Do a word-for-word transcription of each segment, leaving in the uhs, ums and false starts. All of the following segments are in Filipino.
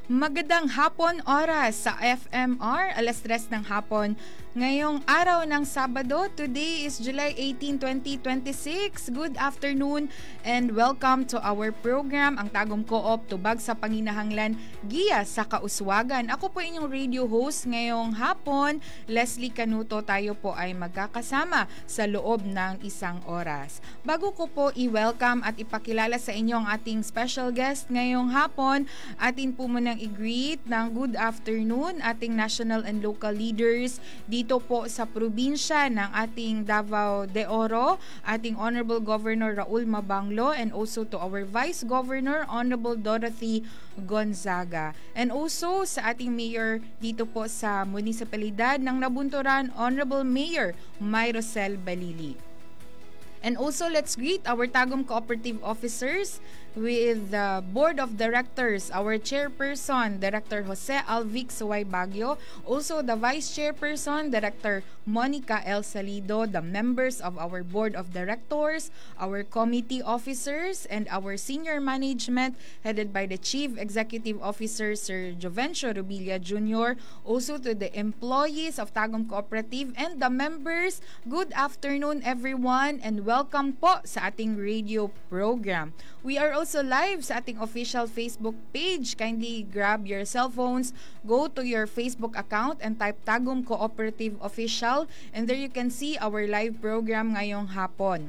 Magandang hapon oras sa F M R, alas tres ng hapon. Ngayong araw ng Sabado, today is July eighteenth, twenty twenty-six. Good afternoon and welcome to our program, ang Tagum Co-op, Tubag sa Panginahanglan, Giya sa Kauswagan. Ako po inyong radio host ngayong hapon, Leslie Canuto. Tayo po ay magkakasama sa loob ng isang oras. Bago ko po i-welcome at ipakilala sa inyo ang ating special guest ngayong hapon, atin po munang i-greet ng good afternoon ating national and local leaders dito po sa probinsya ng ating Davao de Oro, ating Honorable Governor Raul Mabanglo, and also to our Vice Governor Honorable Dorothy Gonzaga. And also sa ating Mayor dito po sa munisipalidad ng Nabunturan, Honorable Mayor Mayrosel Balili. And also, let's greet our Tagum Cooperative Officers with the Board of Directors, our Chairperson, Director Jose Alvic Suway Baguio, also the Vice Chairperson, Director Monica El Salido, the members of our Board of Directors, our Committee Officers, and our Senior Management headed by the Chief Executive Officer, Sir Jovencio Rubilla Junior, also to the employees of Tagum Cooperative and the members. Good afternoon everyone and welcome po sa ating radio program. We are also live sa ating official Facebook page. Kindly grab your cell phones, go to your Facebook account and type Tagum Cooperative Official, and there you can see our live program ngayong hapon.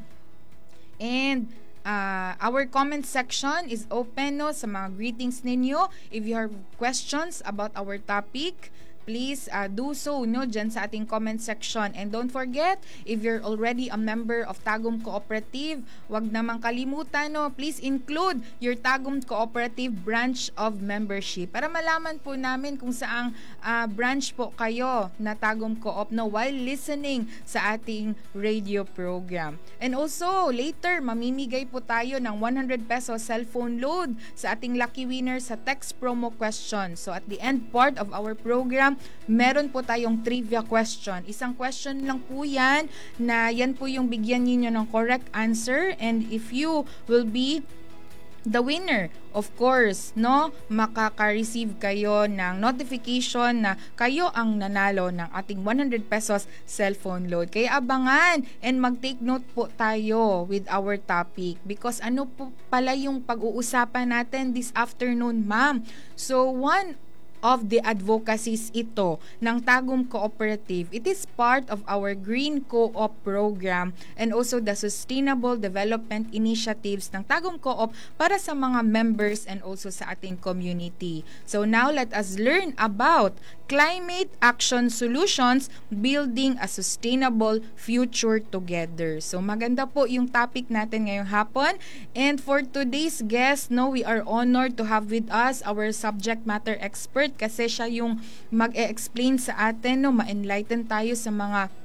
And uh, our comment section is open no, sa mga greetings ninyo. If you have questions about our topic, please uh, do so no dyan sa ating comment section. And don't forget, if you're already a member of Tagum Cooperative, wag namang kalimutan no, please include your Tagum Cooperative branch of membership para malaman po namin kung saang uh, branch po kayo na Tagum Co-op no, while listening sa ating radio program. And also, later, mamimigay po tayo ng one hundred peso cellphone load sa ating lucky winner sa text promo question. So at the end part of our program, meron po tayong trivia question. Isang question lang po yan na yan po yung bigyan ninyo ng correct answer, and if you will be the winner, of course, no, makaka-receive kayo ng notification na kayo ang nanalo ng ating one hundred pesos cellphone load. Kaya abangan and mag-take note po tayo with our topic because ano po pala yung pag-uusapan natin this afternoon, ma'am. So, one of the advocacies ito ng Tagum Cooperative. It is part of our Green Co-op program and also the Sustainable Development Initiatives ng Tagum Co-op para sa mga members and also sa ating community. So now let us learn about Climate Action Solutions, Building a Sustainable Future Together. So maganda po yung topic natin ngayong hapon. And for today's guest, no, we are honored to have with us our subject matter expert kasi siya yung mag-e-explain sa atin, no, ma-enlighten tayo sa mga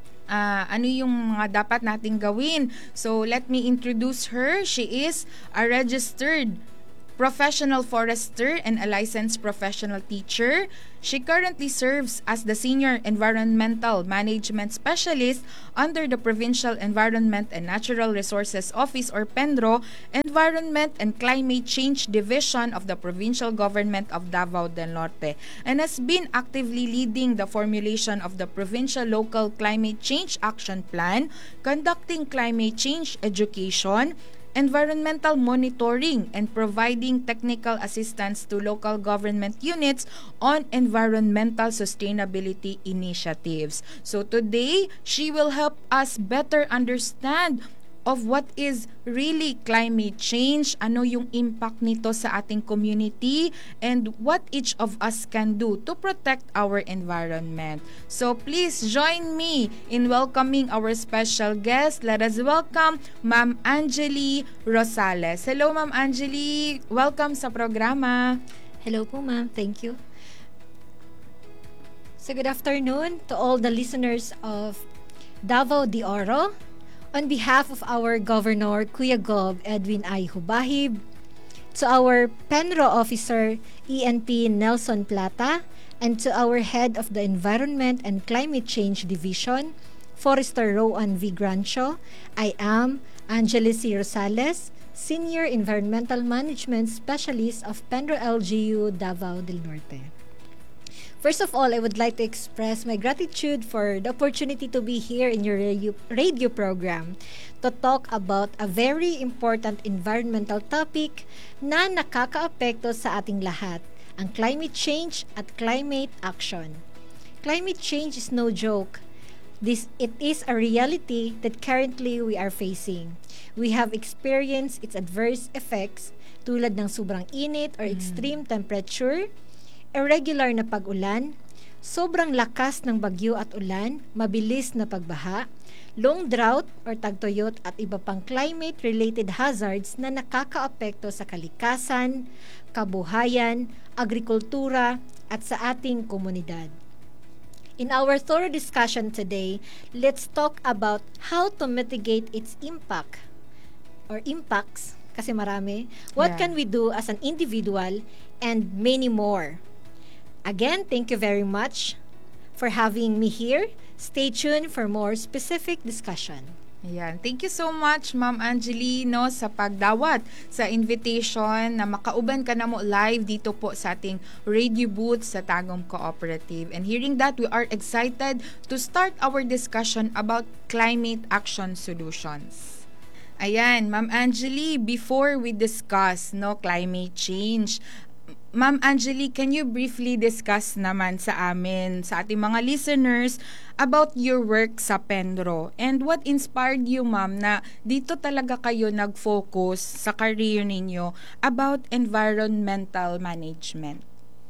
Uh, ano yung mga dapat nating gawin. So let me introduce her. She is a registered professional forester and a licensed professional teacher. She currently serves as the Senior Environmental Management Specialist under the Provincial Environment and Natural Resources Office or PENRO, Environment and Climate Change Division of the Provincial Government of Davao del Norte, and has been actively leading the formulation of the Provincial Local Climate Change Action Plan, conducting climate change education, environmental monitoring, and providing technical assistance to local government units on environmental sustainability initiatives. So today, she will help us better understand of what is really climate change, ano yung impact nito sa ating community, and what each of us can do to protect our environment. So please join me in welcoming our special guest. Let us welcome Ma'am Angeli Rosales. Hello Ma'am Angeli, welcome sa programa. Hello po ma'am, thank you. So good afternoon to all the listeners of Davao de Oro. On behalf of our Governor, Kuya Gob Edwin I. Hubahib, to our Penro Officer, E N P Nelson Plata, and to our Head of the Environment and Climate Change Division, Forester Rowan V. Grancho, I am Angeli C. Rosales, Senior Environmental Management Specialist of Penro L G U Davao del Norte. First of all, I would like to express my gratitude for the opportunity to be here in your radio, radio program to talk about a very important environmental topic na nakakaapekto sa ating lahat, ang climate change at climate action. Climate change is no joke. This it is a reality that currently we are facing. We have experienced its adverse effects tulad ng sobrang init or extreme temperature, irregular na pag-ulan, sobrang lakas ng bagyo at ulan, mabilis na pagbaha, long drought or tagtuyot at iba pang climate-related hazards na nakakaapekto sa kalikasan, kabuhayan, agrikultura at sa ating komunidad. In our thorough discussion today, let's talk about how to mitigate its impact or impacts, kasi marami. What Yeah. can we do as an individual and many more. Again, thank you very much for having me here. Stay tuned for more specific discussion. Ayan. Thank you so much, Ma'am Angeli, no, sa pagdawat sa invitation na makauban ka na mo live dito po sa ating radio booth sa Tagum Cooperative. And hearing that, we are excited to start our discussion about climate action solutions. Ayan, Ma'am Angeli, before we discuss no climate change, Ma'am Angeli, can you briefly discuss naman sa amin, sa ating mga listeners, about your work sa Penro? And what inspired you, ma'am, na dito talaga kayo nag-focus sa career ninyo about environmental management?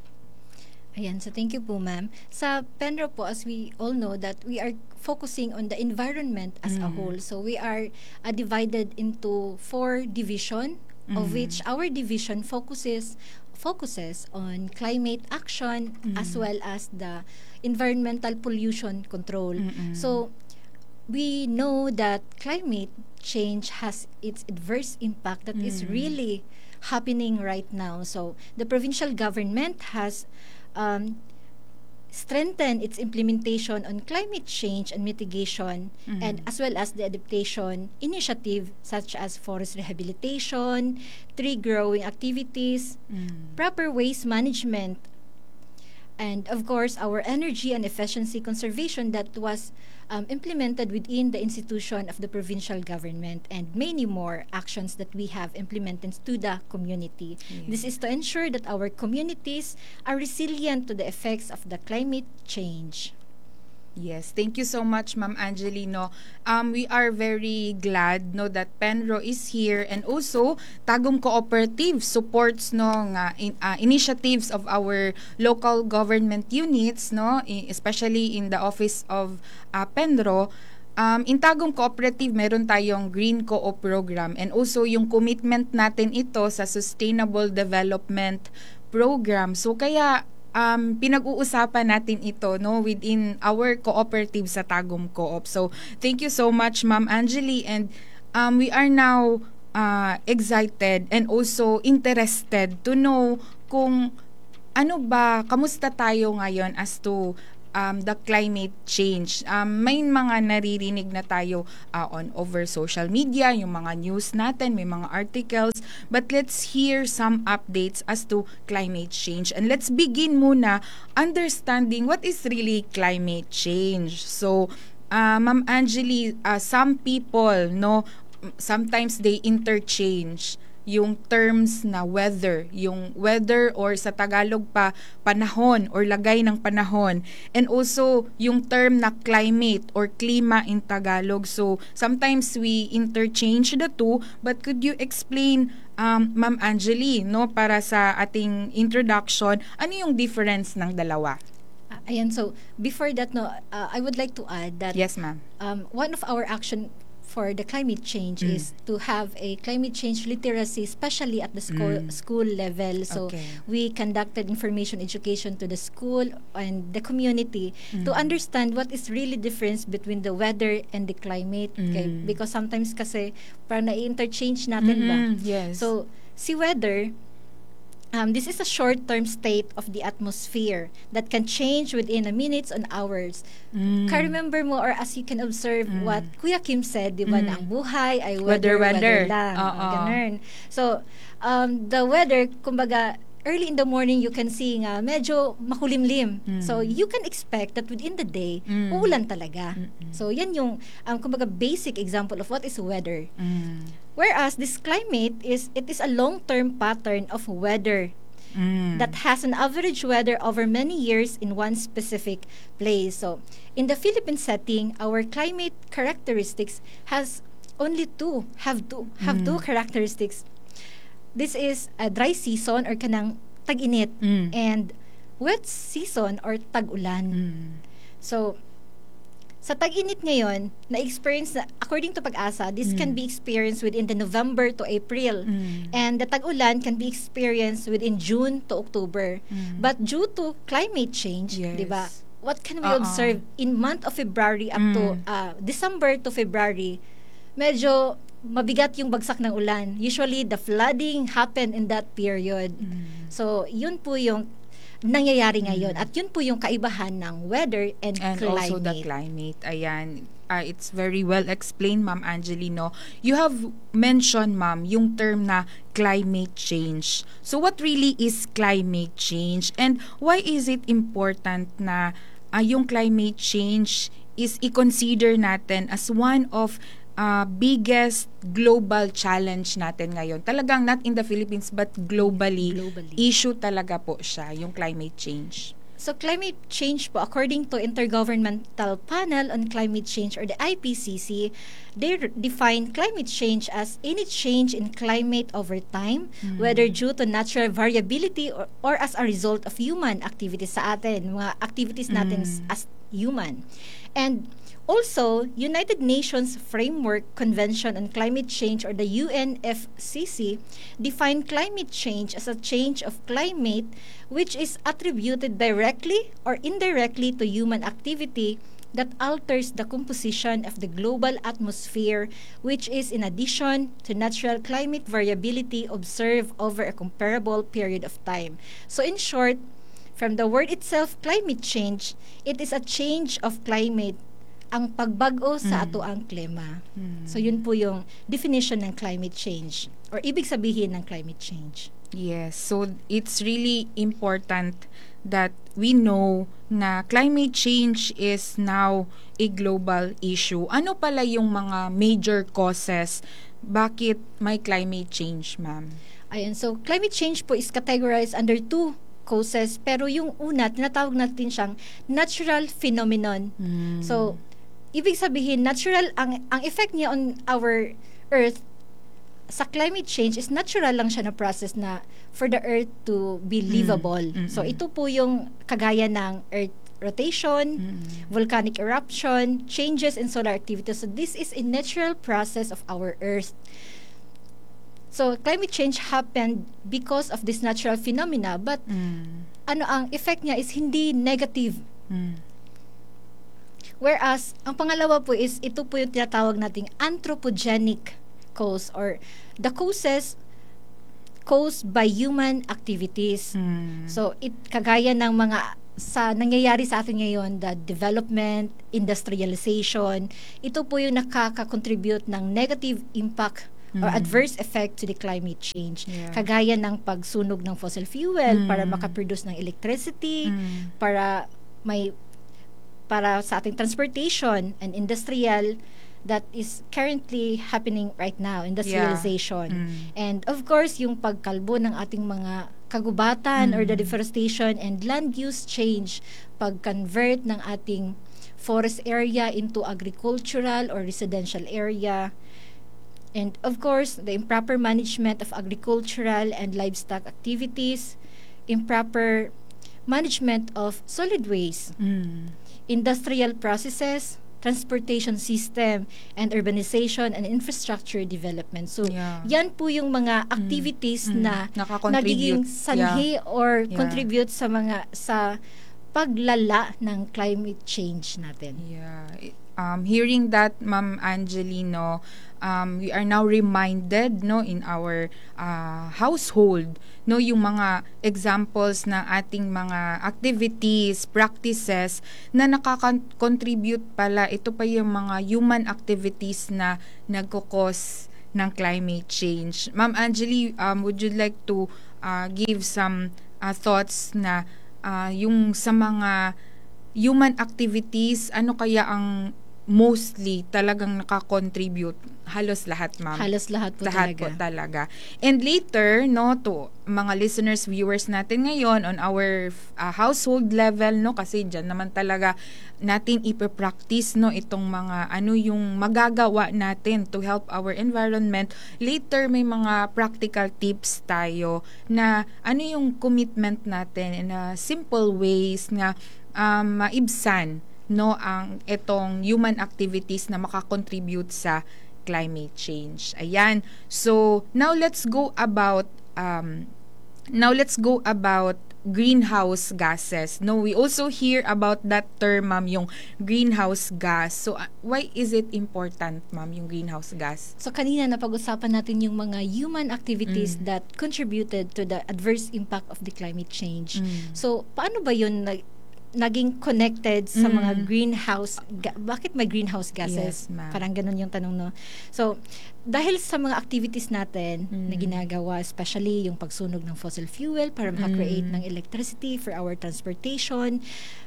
Ayan, so thank you po, ma'am. Sa Penro po, as we all know that we are focusing on the environment as a Mm. whole. So we are uh, divided into four division, of Mm. which our division focuses focuses on climate action Mm. as well as the environmental pollution control. Mm-mm. So we know that climate change has its adverse impact that is Mm. really happening right now. So the provincial government has um, strengthened its implementation on climate change and mitigation, Mhm. and as well as the adaptation initiative such as forest rehabilitation, tree growing activities, Mm. proper waste management, and of course our energy and efficiency conservation that was um, implemented within the institution of the provincial government, and many more actions that we have implemented to the community. Yeah. This is to ensure that our communities are resilient to the effects of the climate change. Yes, thank you so much, Ma'am Angeli, no. Um, we are very glad, no, that Penro is here, and also Tagum Cooperative supports, no, nga in, uh, initiatives of our local government units, no, i- especially in the office of uh, Penro. Um, in Tagum Cooperative, meron tayong Green Co-op program, and also yung commitment natin ito sa Sustainable Development Program. So kaya um, pinag-uusapan natin ito, no, within our cooperative sa Tagum Co-op. So thank you so much, Ma'am Angeli, and um, we are now uh, excited and also interested to know kung ano ba, kamusta tayo ngayon as to um, the climate change. Um, may mga naririnig na tayo uh, on over social media, yung mga news natin, may mga articles, but let's hear some updates as to climate change. And let's begin muna understanding what is really climate change. So, uh, Ma'am Angeli, uh, some people, no, sometimes they interchange yung terms na weather, yung weather or sa Tagalog pa panahon or lagay ng panahon, and also yung term na climate or klima in Tagalog. So sometimes we interchange the two, but could you explain, um, Ma'am Angeli, no, para sa ating introduction, ano yung difference ng dalawa? Uh, ayan, so before that, no, uh, I would like to add that Yes, ma'am. um, one of our action for the climate change Mm. is to have a climate change literacy, especially at the school Mm. school level. So Okay. we conducted information education to the school and the community to Mm. understand what is really difference between the weather and the climate. Okay? Mm. Because sometimes kasi parang na-interchange natin ba? Mm-mm, yes. So si weather Um, this is a short-term state of the atmosphere that can change within a minutes and hours. Mm. Ka-remember mo, or as you can observe Mm. what Kuya Kim said, di ba, Mm. na ang buhay ay Weather, weather, weather. weather lang. Oo. O, ganun. So, um, the weather, kumbaga, early in the morning, you can see nga, medyo makulimlim. Mm. So, you can expect that within the day, Mm. uulan talaga. Mm-mm. So, yan yung, um, kumbaga, basic example of what is weather. Mm. Whereas, this climate is, it is a long-term pattern of weather Mm. that has an average weather over many years in one specific place. So, in the Philippine setting, our climate characteristics has only two, have two, have Mm. two characteristics. This is a dry season or kanang tag-init Mm. and wet season or tag-ulan. Mm. So, sa tag-init ngayon, na-experience na, according to Pag-asa, this Mm. can be experienced within the November to April. Mm. And the tag-ulan can be experienced within June to October. Mm. But due to climate change, Yes. 'di ba? What can we Uh-uh. observe in month of February up to Mm. uh, December to February? Medyo mabigat yung bagsak ng ulan. Usually the flooding happen in that period. Mm. So, yun po yung nangyayari ngayon. Mm. At yun po yung kaibahan ng weather and, And climate. also the climate. Ayan. Uh, it's very well explained, Ma'am Angelino. You have mentioned, Ma'am, yung term na climate change. So what really is climate change? And why is it important na uh, yung climate change is i-consider natin as one of uh, biggest global challenge natin ngayon? Talagang not in the Philippines but globally, Globally. issue talaga po siya, yung climate change. So climate change po, according to Intergovernmental Panel on Climate Change or the I P C C, they r- define climate change as any change in climate over time, Mm. whether due to natural variability or, or as a result of human activities sa atin, mga activities natin s- Mm. as human. And also, United Nations Framework Convention on Climate Change or the U N F C C define climate change as a change of climate which is attributed directly or indirectly to human activity that alters the composition of the global atmosphere, which is in addition to natural climate variability observed over a comparable period of time. So in short, from the word itself, climate change, it is a change of climate, ang pagbago sa Mm. ato ang klima. Mm. So yun po yung definition ng climate change or ibig sabihin ng climate change. Yes, so it's really important that we know na climate change is now a global issue. Ano pala yung mga major causes bakit may climate change, ma'am? Ayun, so climate change po is categorized under two causes, pero yung una, tinatawag natin siyang natural phenomenon. Mm. So, ibig sabihin, natural, ang, ang effect niya on our Earth sa climate change is natural lang siya na process na for the Earth to be livable. Mm, mm, So, mm. ito po yung kagaya ng Earth rotation, Mm. volcanic eruption, changes in solar activity. So, this is a natural process of our Earth. So, climate change happened because of this natural phenomena, but Mm. ano ang effect niya is hindi negative. Mm. Whereas, ang pangalawa po is, ito po yung tinatawag nating anthropogenic cause or the causes caused by human activities. Mm. So, it kagaya ng mga sa nangyayari sa atin ngayon, the development, industrialization, ito po yung nakaka-contribute ng negative impact or Mm. adverse effect to the climate change. Yeah. Kagaya ng pagsunog ng fossil fuel Mm. para makaproduce ng electricity, Mm. para may para sa ating transportation and industrial that is currently happening right now, industrialization. Mm. And of course, yung pagkalbo ng ating mga kagubatan or the Mm. deforestation and land use change, pag-convert ng ating forest area into agricultural or residential area. And of course, the improper management of agricultural and livestock activities, improper management of solid waste, Mm. industrial processes, transportation system, and urbanization and infrastructure development. So, Yeah. yan po yung mga activities Mm. na nagiging Nakakontribute. sanhi Yeah. or Yeah. contribute sa mga sa paglala ng climate change natin. Yeah. Um, hearing that, Ma'am Angelino, um, we are now reminded, no, in our uh, household, no, yung mga examples ng ating mga activities, practices na nakaka-contribute pala. Ito pa yung mga human activities na nagkukos ng climate change. Ma'am Angeli, um, would you like to uh, give some uh, thoughts na uh, yung sa mga human activities, ano kaya ang mostly talagang nakakontribute? Halos lahat, ma'am. Halos lahat po lahat talaga. po talaga. And later, no, to mga listeners, viewers natin ngayon on our uh, household level, no, kasi dyan naman talaga natin ipapractice, no, itong mga ano yung magagawa natin to help our environment. Later, may mga practical tips tayo na ano yung commitment natin in a simple ways na um, maibsan, no, ang itong human activities na makakontribute sa climate change. Ayan. So, now let's go about um now let's go about greenhouse gases. No, we also hear about that term, ma'am, yung greenhouse gas. So, uh, why is it important, ma'am, yung greenhouse gas? So kanina napag-usapan natin yung mga human activities Mm. that contributed to the adverse impact of the climate change. Mm. So paano ba yun nag- naging connected sa mga Mm. greenhouse ga- bakit may greenhouse gases? Yes, ma'am. Parang ganun yung tanong, no. So dahil sa mga activities natin Mm. na ginagawa, especially yung pagsunog ng fossil fuel para maka-create Mm. ng electricity for our transportation,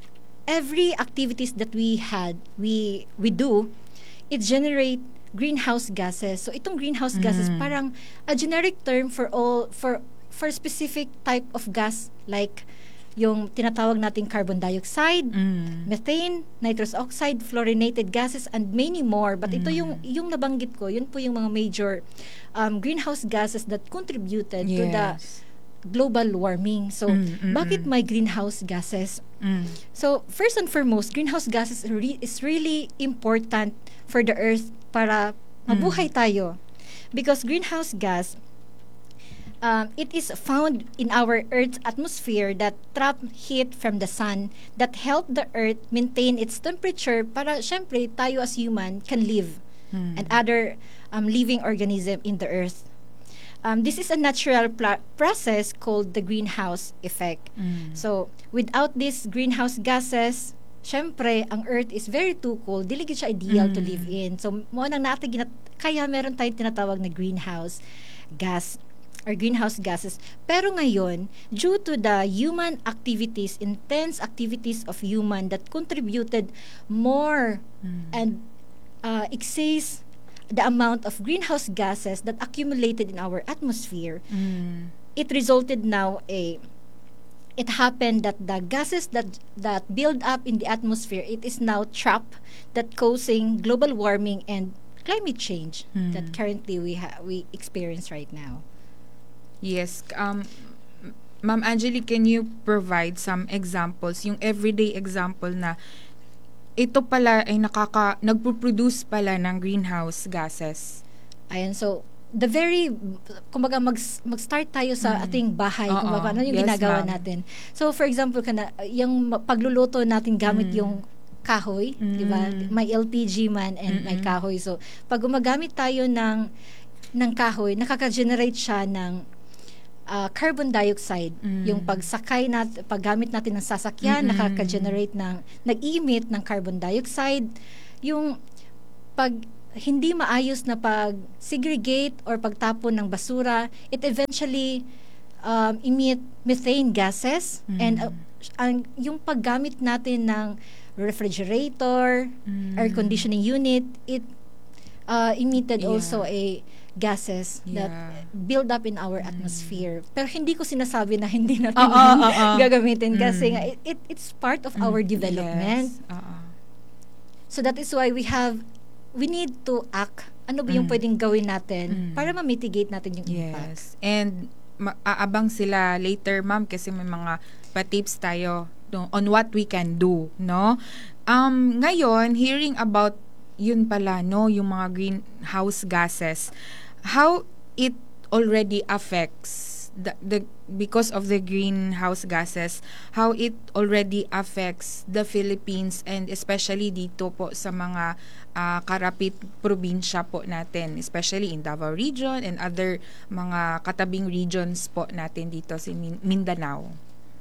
every activities that we had, we we do, it generate greenhouse gases. So itong greenhouse gases Mm. parang a generic term for all for for specific type of gas, like yung tinatawag nating carbon dioxide, Mm. methane, nitrous oxide, fluorinated gases, and many more. But ito Mm. yung yung nabanggit ko, yun po yung mga major um, greenhouse gases that contributed to the Yes. global warming. So, Mm, mm, bakit mm. may greenhouse gases? Mm. So, first and foremost, greenhouse gases re- is really important for the earth para mabuhay tayo. Because greenhouse gas, um, it is found in our Earth's atmosphere that trap heat from the sun that help the Earth maintain its temperature para, syempre, tayo as human can live Mm. and other um, living organism in the Earth. Um, this is a natural pla- process called the greenhouse effect. Mm. So, without these greenhouse gases, syempre, ang Earth is very too cold. Dili gid siya ideal to Mm. live in. So, mo nang natin ginat- kaya meron tayong tinatawag na greenhouse gas or greenhouse gases. Pero ngayon, due to the human activities, intense activities of human that contributed more Mm. and uh, exceeds the amount of greenhouse gases that accumulated in our atmosphere, Mm. it resulted now a it happened that the gases that that build up in the atmosphere, it is now trapped, that causing global warming and climate change Hmm. that currently we ha- we experience right now. Yes. Um, Ma'am Angeli, can you provide some examples, yung everyday example na ito pala ay nakaka, nagpo-produce pala ng greenhouse gases? Ayan, so the very kumbaga mag mag-start tayo sa Mm. ating bahay, Oo. kumbaga ano yung Yes, ginagawa ma'am. natin. So for example kana yung ma- pagluluto natin gamit Mm. yung kahoy, di ba? Mm. May L P G man and may Mm-mm. kahoy. So pag gumagamit tayo ng ng kahoy, nakaka-generate siya ng ah, carbon dioxide. Mm. Yung pagsakay nat paggamit natin ng sasakyan, Mm-mm. nakaka-generate ng nag-emit ng carbon dioxide. Yung pag hindi maayos na pag-segregate or pagtapon ng basura, it eventually um, emit methane gases. Mm. And uh, ang, yung paggamit natin ng refrigerator, Mm. air conditioning unit, it uh, emitted Yeah. also a gases that Yeah. build up in our atmosphere. Pero hindi ko sinasabi na hindi natin Oo, yun oo, oo. gagamitin kasi Mm. nga it, it, it's part of Mm. our development. Yes. Oo. So that is why we have we need to act. Ano ba yung Mm. pwedeng gawin natin Mm. para ma-mitigate natin yung impact? Yes. And ma- aabang sila later, ma'am, kasi may mga pa-tips tayo no, on what we can do, no? Um, ngayon, hearing about yun pala, no, yung mga greenhouse gases, how it already affects gases, the, the because of the greenhouse gases, how it already affects the Philippines and especially dito po sa mga uh, karapit probinsya po natin, especially in Davao region and other mga katabing regions po natin dito sa Mindanao.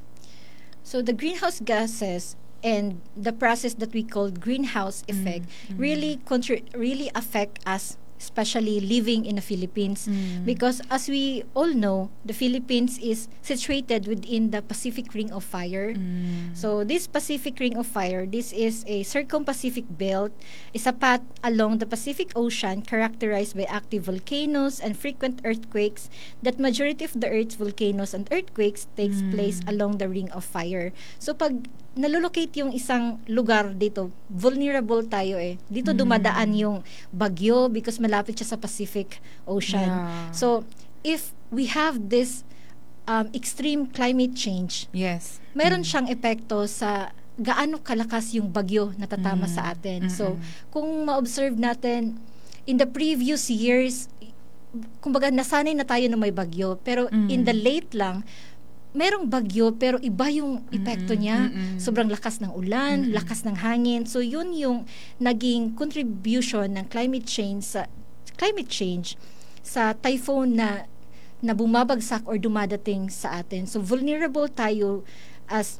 So the greenhouse gases and the process that we call greenhouse effect mm-hmm. really contri- really affect us, especially living in the Philippines, mm. because as we all know, the Philippines is situated within the Pacific Ring of Fire. Mm. So this Pacific Ring of Fire, this is a circum-Pacific belt, is a path along the Pacific Ocean characterized by active volcanoes and frequent earthquakes, that majority of the Earth's volcanoes and earthquakes takes mm. place along the Ring of Fire. So pag nalulocate yung isang lugar dito, vulnerable tayo eh. Dito dumadaan yung bagyo because malapit siya sa Pacific Ocean. Yeah. So, if we have this um, extreme climate change, yes, meron mm. siyang epekto sa gaano kalakas yung bagyo na tatama mm. sa atin. Mm-mm. So, kung ma-observe natin, in the previous years, kumbaga nasanay na tayo na may bagyo, pero mm. in the late lang, merong bagyo pero iba yung epekto mm-mm, niya. Mm-mm. Sobrang lakas ng ulan, mm-mm. lakas ng hangin. So yun yung naging contribution ng climate change sa climate change sa typhoon na na bumabagsak or dumadating sa atin. So vulnerable tayo as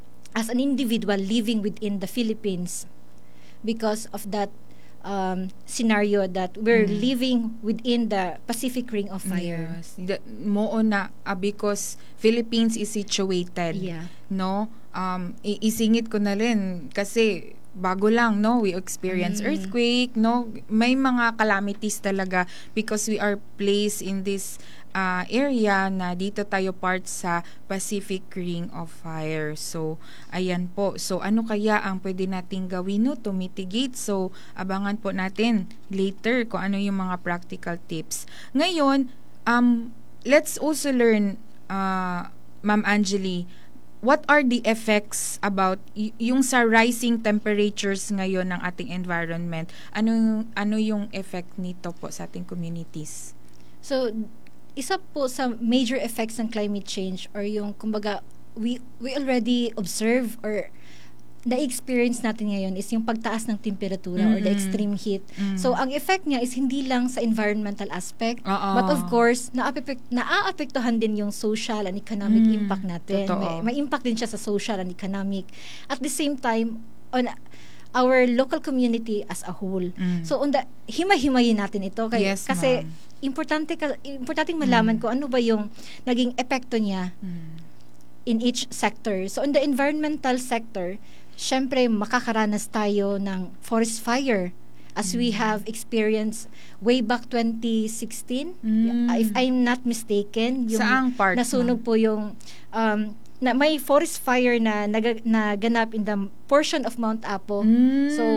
as an individual living within the Philippines because of that um, scenario that we're mm. living within the Pacific Ring of Fire. Yes. The, mo na uh, because Philippines is situated. Yeah. No? Um, i- isingit ko na rin kasi bago lang, no? We experience mm. earthquake, no? May mga calamities talaga because we are placed in this uh, area na dito tayo part sa Pacific Ring of Fire. So, ayan po. So, ano kaya ang pwede nating gawin, no, to mitigate? So, abangan po natin later kung ano yung mga practical tips. Ngayon, um, let's also learn, uh, Ma'am Angeli, what are the effects about y- yung sa rising temperatures ngayon ng ating environment? Ano yung, ano yung effect nito po sa ating communities? So, isa po sa major effects ng climate change or yung kumbaga we we already observe or na-experience natin ngayon is yung pagtaas ng temperatura mm-hmm. or the extreme heat. Mm-hmm. So, ang effect niya is hindi lang sa environmental aspect, Uh-oh. but of course, naapek- naaapektuhan din yung social and economic mm, impact natin. May, may impact din siya sa social and economic. At the same time, on our local community as a whole. Mm. So, on the, himay-himayin natin ito. Kay, yes, kasi, ma'am. importante ka, importanteng malaman mm. ko ano ba yung naging epekto niya mm. in each sector. So, in the environmental sector, syempre, makakaranas tayo ng forest fire as mm. we have experienced way back twenty sixteen. Mm. If I'm not mistaken, yung saang part nasunog po yung um, na may forest fire na nag, naganap in the portion of Mount Apo. Mm. So,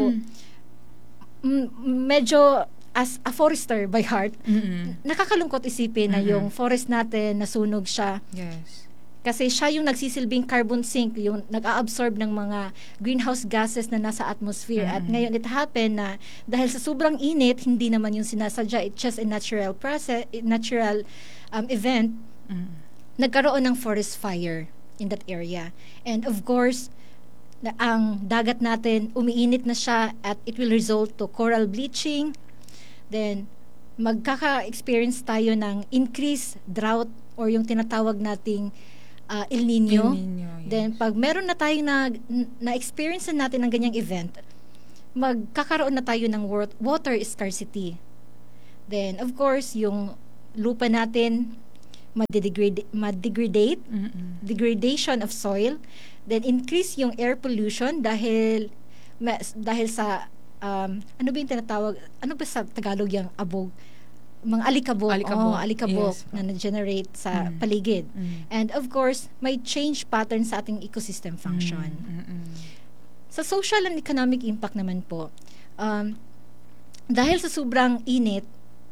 m- medyo as a forester by heart, mm-mm. nakakalungkot isipin mm-hmm. na yung forest natin nasunog siya. Yes. Kasi siya yung nagsisilbing carbon sink, yung nag-a-absorb ng mga greenhouse gases na nasa atmosphere. Mm-hmm. At ngayon, it happened na dahil sa sobrang init, hindi naman yung sinasadya, it's just a natural process, natural um, event, mm-hmm. nagkaroon ng forest fire in that area. And of course, na, ang dagat natin, umiinit na siya at it will result to coral bleaching. Then, magkaka-experience tayo ng increased drought or yung tinatawag nating Uh, El Nino. El Nino, yes. Then, pag meron na tayo na, na-experience na natin ng ganyang event, magkakaroon na tayo ng water scarcity. Then, of course, yung lupa natin, madidegrade, madegradate, mm-mm. degradation of soil, then increase yung air pollution dahil, ma, dahil sa, um, ano ba yung tinatawag, ano ba sa Tagalog yung abog? Mga alikabok, alikabok, oh, alikabok yes. na na-generate sa mm. paligid. Mm. And of course, may change pattern sa ating ecosystem function. Mm. Sa social and economic impact naman po, um, dahil sa sobrang init,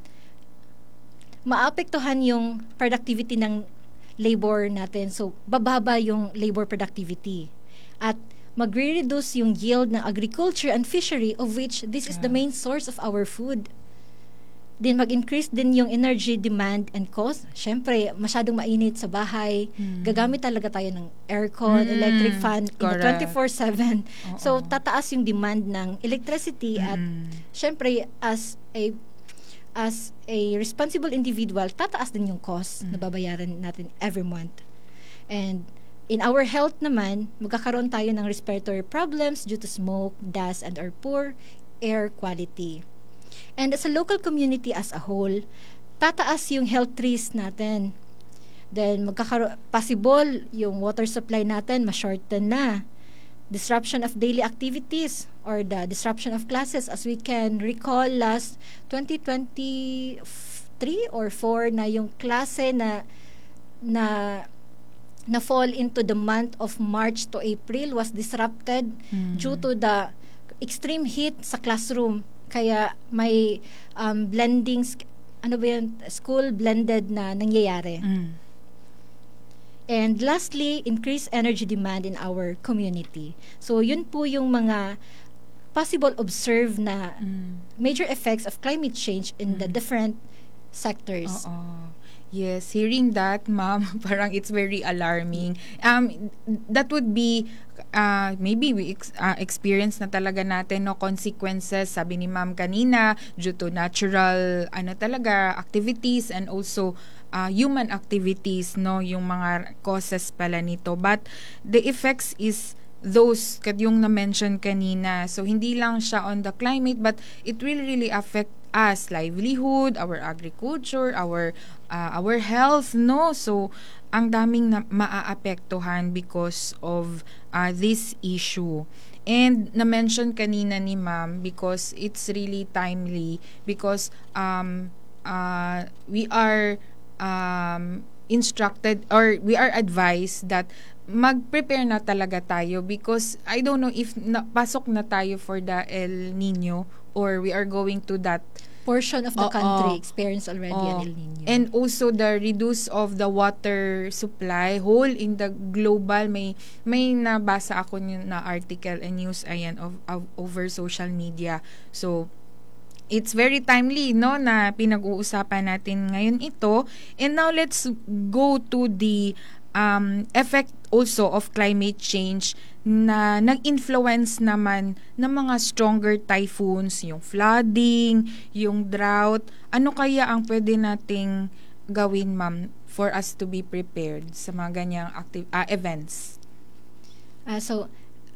maapektuhan yung productivity ng labor natin. So, bababa yung labor productivity. At magre-reduce yung yield ng agriculture and fishery of which this is the main source of our food. din mag-increase din yung energy demand and cost. Syempre, masyadong mainit sa bahay. Mm. Gagamit talaga tayo ng aircon, Mm. electric fan, in Correct. twenty-four seven. Oo. So, tataas yung demand ng electricity at Mm. syempre, as a as a responsible individual, tataas din yung cost Mm. na babayaran natin every month. And in our health naman, magkakaroon tayo ng respiratory problems due to smoke, dust, and our poor air quality. And as a local community as a whole, tataas yung health risks natin. Then, magkakaroon, possible yung water supply natin, ma-shorten na. Disruption of daily activities or the disruption of classes, as we can recall last twenty twenty-three or four na yung klase na na na fall into the month of March to April was disrupted Mm. due to the extreme heat sa classroom. Kaya may um, blending, sk- ano ba yun, school blended na nangyayari. Mm. And lastly, increased energy demand in our community. So yun po yung mga possible observed na Mm. major effects of climate change in the Mm. different sectors. Oo. Yes, hearing that, ma'am, parang it's very alarming. Um, that would be, uh, maybe we ex- uh, experience na talaga natin, no, consequences, sabi ni ma'am kanina, due to natural, ano talaga, activities and also uh, human activities, no, yung mga causes pala nito. But the effects is those kad yung na-mention kanina. So, hindi lang siya on the climate, but it will really affect us, livelihood, our agriculture, our uh, our health, no? So, ang daming na maaapektuhan because of uh, this issue. And na-mention kanina ni ma'am because it's really timely because um, uh, we are um, instructed or we are advised that mag-prepare na talaga tayo because I don't know if na, pasok na tayo for the El Nino or we are going to that Portion of the Oo. country experience already Oo. an El Nino. And also the reduce of the water supply whole in the global, may may nabasa ako yun na article and news ayan of, of over social media. So it's very timely, no, na pinag-uusapan natin ngayon ito. And now let's go to the um, effect also of climate change na nag-influence naman ng mga stronger typhoons, yung flooding, yung drought. Ano kaya ang pwede nating gawin, ma'am, for us to be prepared sa mga ganyang active, uh, events? Ah, so,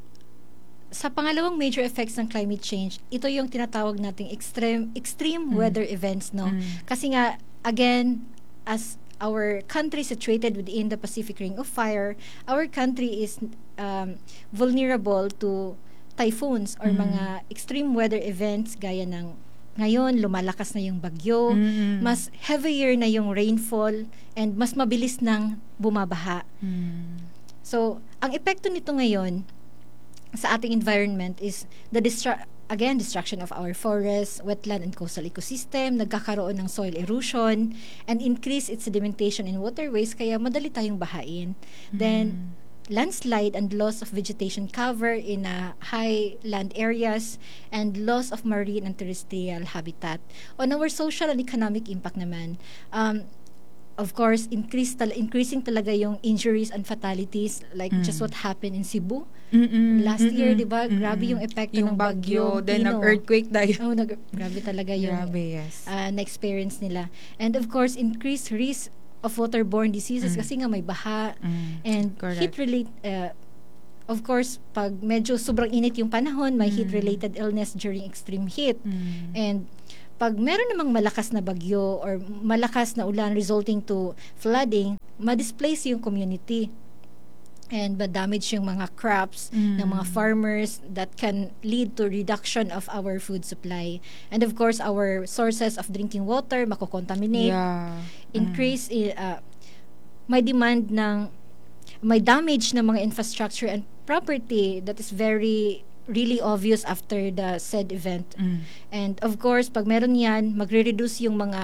sa pangalawang major effects ng climate change, ito yung tinatawag nating extreme extreme Mm. weather events, no? Mm. Kasi nga, again, as our country situated within the Pacific Ring of Fire, our country is um, vulnerable to typhoons or Mm. mga extreme weather events gaya ng ngayon, lumalakas na yung bagyo, Mm-mm. mas heavier na yung rainfall, and mas mabilis nang bumabaha. Mm. So, ang epekto nito ngayon sa ating environment is the destru- again, destruction of our forests, wetland, and coastal ecosystem, nagkakaroon ng soil erosion, and increase its sedimentation in waterways, kaya madali tayong bahain. Then, landslide and loss of vegetation cover in uh, high land areas, and loss of marine and terrestrial habitat. On our social and economic impact naman, um, of course, increase tal- increasing talaga yung injuries and fatalities, like Mm. just what happened in Cebu. Mm-mm. Last year, Mm-mm. di ba? Grabe Mm-mm. yung epekto yung ng bagyo, bagyong then Tino. nag-earthquake tayo. Oh, nag- grabe talaga yung Grabe, yes. uh, na-experience nila. And of course, increased risk of waterborne diseases Mm. kasi nga may baha Mm. and Correct. heat-relate, uh, of course, pag medyo sobrang init yung panahon, may Mm. heat-related illness during extreme heat. Mm. And pag meron namang malakas na bagyo or malakas na ulan resulting to flooding, ma-displace yung community. And ma-damage yung mga crops Mm. ng mga farmers that can lead to reduction of our food supply. And of course, our sources of drinking water mako-contaminate, Yeah. increase, i- uh, may demand ng, may damage ng mga infrastructure and property that is very really obvious after the said event. Mm. And of course, pag meron yan, magre-reduce yung mga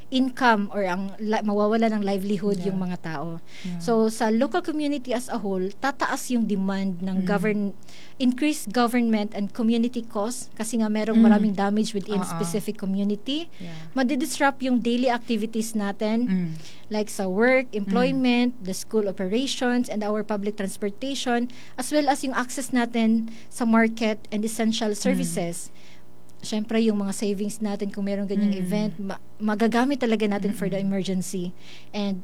income or ang li- mawawala ng livelihood Yeah. yung mga tao. Yeah. So sa local community as a whole, tataas yung demand ng Mm. govern increased government and community costs kasi nga merong Mm. maraming damage within Oo. specific community. Yeah. Madidisrupt yung daily activities natin Mm. like sa work, employment, the school operations, and our public transportation, as well as yung access natin sa market and essential services. Siyempre, yung mga savings natin, kung meron ganyang Mm. event, ma- magagamit talaga natin for the Mm-mm. emergency. And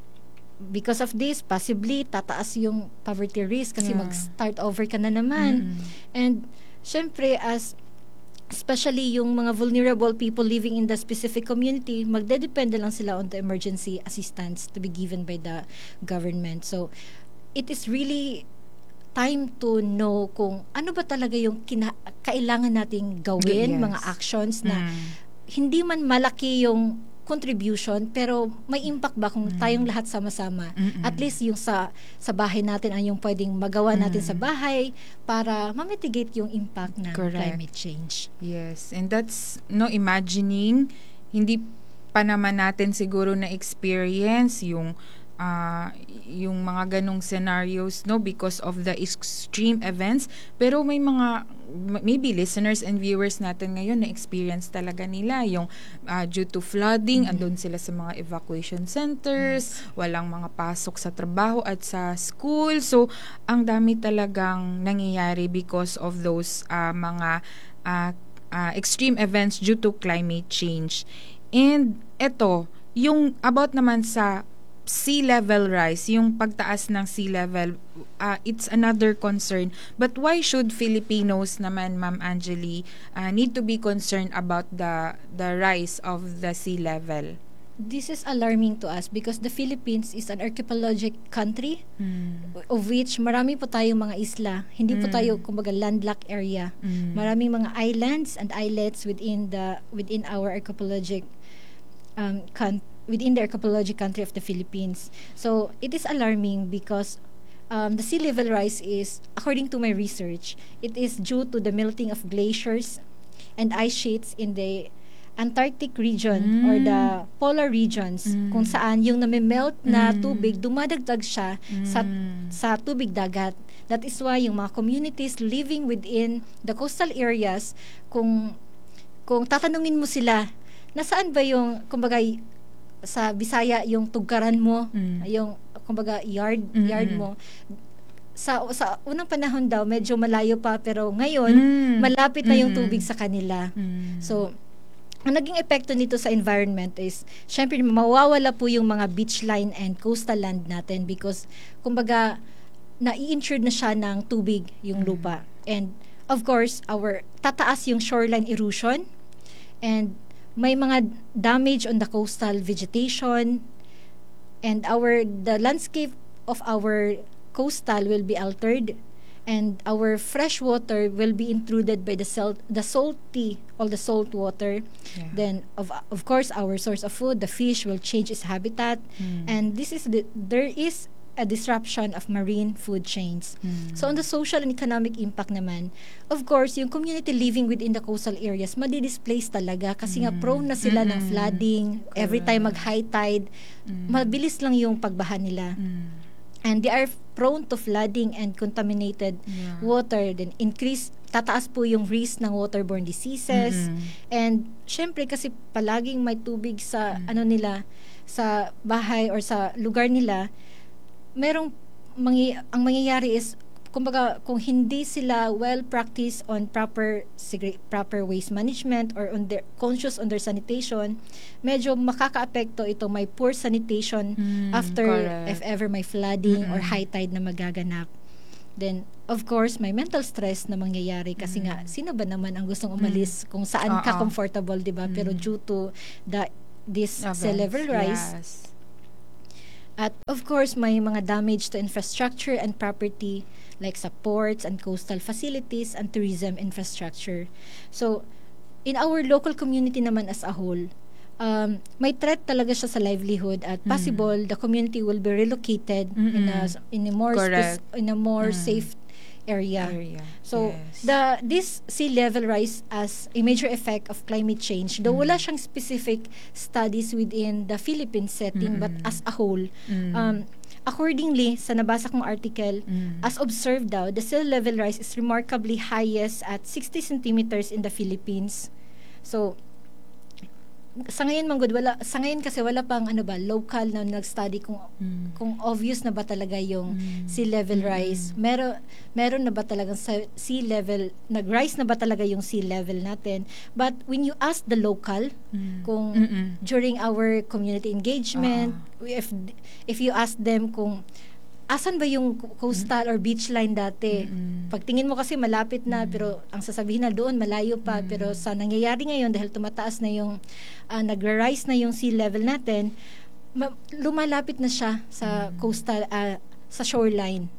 because of this, possibly, tataas yung poverty risk kasi Yeah. mag-start over ka na naman. Mm-mm. And syempre, as especially yung mga vulnerable people living in the specific community, magdedepende lang sila on the emergency assistance to be given by the government. So, it is really time to know kung ano ba talaga yung kina- kailangan nating gawin, Yes. mga actions na Mm. hindi man malaki yung contribution, pero may impact ba kung Mm. tayong lahat sama-sama? Mm-mm. At least yung sa sa bahay natin ang yung pwedeng magawa natin Mm. sa bahay para ma-mitigate yung impact ng Correct. climate change. Yes, and that's no imagining, hindi pa naman natin siguro na experience yung ah, yung mga ganong scenarios, no, because of the extreme events, pero may mga m- maybe listeners and viewers natin ngayon na experience talaga nila yung ah, due to flooding, andun sila sa mga evacuation centers, walang mga pasok sa trabaho at sa school. So ang dami talagang nangyayari because of those ah, mga ah, ah, extreme events due to climate change. And eto, yung about naman sa sea level rise, yung pagtaas ng sea level, uh, it's another concern. But why should Filipinos naman, Ma'am Angeli, uh, need to be concerned about the the rise of the sea level? This is alarming to us because the Philippines is an archipelagic country Mm. of which marami po tayong mga isla. Hindi po Mm. tayo kumbaga landlocked area. Mm. Maraming mga islands and islets within the within our archipelagic um coun- within the archipelagic country of the Philippines. So it is alarming because um, the sea level rise is, according to my research, it is due to the melting of glaciers and ice sheets in the Antarctic region Mm. or the polar regions, Mm. kung saan yung namimelt na Mm. tubig, dumadagdag siya sa Mm. sa tubig dagat. That is why yung mga communities living within the coastal areas, kung kung tatanungin mo sila, nasaan ba yung, kumbaga, y- sa Bisaya, yung tugkaran mo, Mm. yung, kumbaga, yard, Mm-mm. yard mo. Sa, sa unang panahon daw, medyo malayo pa, pero ngayon, Mm. malapit na yung Mm-mm. tubig sa kanila. Mm. So, ang naging epekto nito sa environment is, syempre, mawawala po yung mga beach line and coastal land natin because, kumbaga, na-i-insured na siya ng tubig yung Mm. lupa. And, of course, our tataas yung shoreline erosion and may mga damage on the coastal vegetation and our the landscape of our coastal will be altered and our fresh water will be intruded by the salt the salty all the salt water. Yeah. Then of of course our source of food, the fish, will change its habitat. Mm. And this is the there is a disruption of marine food chains. Mm. So on the social and economic impact naman, of course, yung community living within the coastal areas, madi-displace talaga kasi nga Mm. prone na sila ng Mm-mm. flooding. Every time Correct. mag-high tide, Mm. mabilis lang yung pagbaha nila. Mm. And they are prone to flooding and contaminated Yeah. water. Then increase, tataas po yung risk ng waterborne diseases. Mm-mm. And syempre kasi palaging may tubig sa Mm. ano nila, sa bahay or sa lugar nila, merong mangi, ang mangyayari is kumbaga kung hindi sila well practiced on proper sigre, proper waste management or on their conscious on their sanitation, medyo makakaapekto ito, may poor sanitation Mm, after correct. if ever may flooding or Mm-mm. high tide na magaganap. Then of course may mental stress na mangyayari kasi nga sino ba naman ang gustong umalis kung saan ka Oo. comfortable, 'di ba? Pero Mm. due to the this Events, sea level rise, yes. at of course, may mga damage to infrastructure and property like sa ports and coastal facilities and tourism infrastructure. So, in our local community naman as a whole, um, may threat talaga siya sa livelihood at Mm. possible the community will be relocated in a Mm-mm. in a more Correct. spec- in a more Mm. safe area. Area. So, yes. the this sea level rise as a major effect of climate change, though Mm. wala siyang specific studies within the Philippine setting, but Mm-mm. as a whole, Mm. um, accordingly, sa nabasa kong article, Mm. as observed daw, the sea level rise is remarkably highest at sixty centimeters in the Philippines. So, sa ngayon manggod wala sa ngayon kasi wala pang ano ba local na nag-study kung Mm. kung obvious na ba talaga yung Mm. sea level Mm-mm. rise. Meron meron na ba talagang sa sea level nag-rise na ba talaga yung sea level natin? But when you ask the local Mm. kung Mm-mm. during our community engagement, if if you ask them kung asan ba yung coastal or beach line dati? Mm-mm. Pagtingin mo kasi malapit na, Mm. pero ang sasabihin na doon malayo pa. Mm. Pero sa nangyayari ngayon dahil tumataas na yung uh, nagra-rise na yung sea level natin, ma- lumalapit na siya sa Mm. coastal uh, sa shoreline.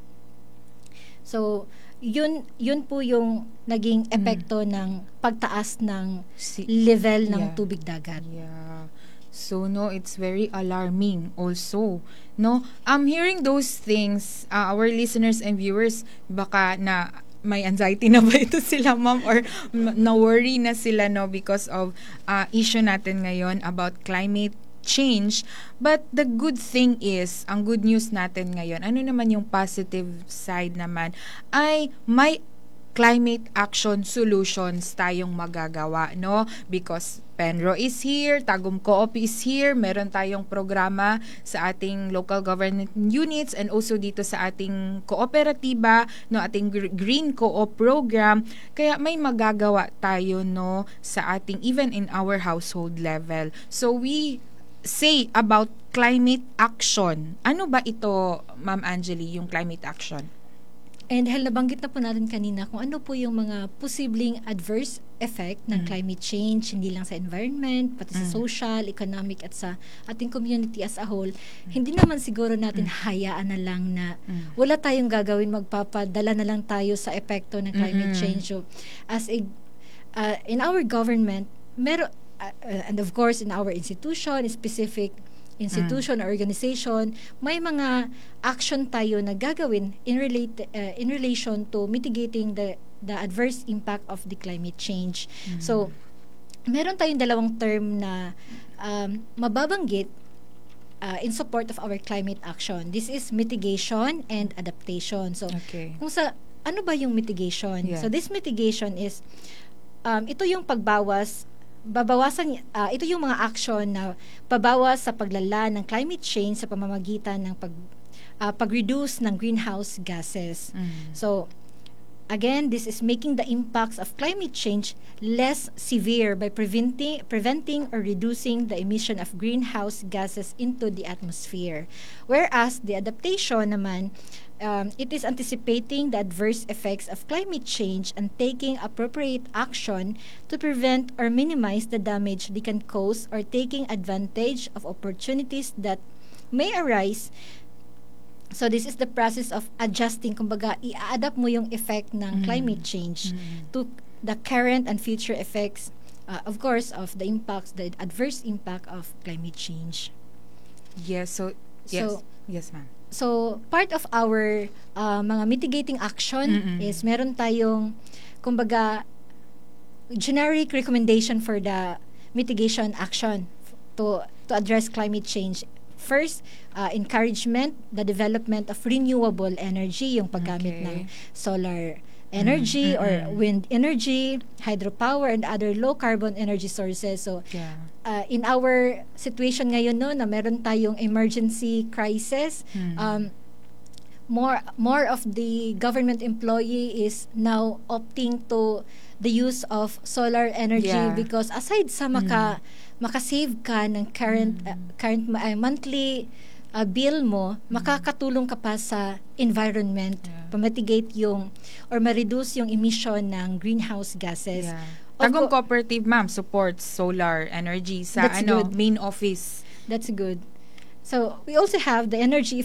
So yun yun po yung naging epekto ng pagtaas ng Si- level ng Yeah. tubig dagat. Yeah. So no, it's very alarming also. No, I'm hearing those things, uh, our listeners and viewers, baka na may anxiety na ba ito sila, ma'am, or m- na-worry na sila, no, because of uh, issue natin ngayon about climate change. But the good thing is, ang good news natin ngayon, ano naman yung positive side naman, ay may climate action solutions tayong magagawa, no? Because Penro is here, Tagum Co-op is here, meron tayong programa sa ating local government units and also dito sa ating kooperatiba, no, ating gr- Green Co-op program. Kaya may magagawa tayo, no, sa ating, even in our household level. So we say about climate action. Ano ba ito, Ma'am Angeli, yung climate action? And dahil nabanggit na po natin kanina kung ano po yung mga posibleng adverse effect ng Mm. climate change, hindi lang sa environment, pati sa Mm. social, economic, at sa ating community as a whole, hindi naman siguro natin hayaan na lang na Mm. wala tayong gagawin, magpapadala na lang tayo sa epekto ng climate Mm-mm. change. So, as a, uh, in our government, meron, uh, uh, and of course in our institution, specific institution or organization, may mga action tayo na gagawin in relate uh, in relation to mitigating the the adverse impact of the climate change. Mm. So, meron tayong dalawang term na um, mababanggit uh, in support of our climate action. This is mitigation and adaptation. So, Okay. kung sa ano ba yung mitigation? Yeah. So, this mitigation is um, ito yung pagbawas babawasan uh, ito yung mga action na pabawas sa paglala ng climate change sa pamamagitan ng pag uh, pag-reduce ng greenhouse gases. Mm. So again, this is making the impacts of climate change less severe by preventing preventing or reducing the emission of greenhouse gases into the atmosphere. Whereas the adaptation naman, Um, it is anticipating the adverse effects of climate change and taking appropriate action to prevent or minimize the damage they can cause, or taking advantage of opportunities that may arise. So this is the process of adjusting, kumbaga i-adapt mo yung effect ng Mm. climate change Mm. to the current and future effects, uh, of course, of the impacts, the adverse impact of climate change. Yes, so yes. So, yes, ma'am. So, part of our uh, mga mitigating action Mm-mm. is meron tayong, kumbaga, generic recommendation for the mitigation action to to address climate change. First, uh, encouragement, the development of renewable energy, yung paggamit Okay. ng solar energy Mm, or mm-mm. wind energy, hydropower, and other low-carbon energy sources. So, Yeah. uh, in our situation ngayon no na meron tayong emergency crisis, Mm. um more more of the government employee is now opting to the use of solar energy, Yeah. because aside sa maka makasave ka ng current uh, current uh, monthly uh, bill mo, makakatulong ka pa sa environment, Yeah. pamitigate yung or ma-reduce yung emission ng greenhouse gases. Yeah. Of Tagum co- Cooperative, ma'am, supports solar energy sa That's ano good. main office. That's good. So, we also have the energy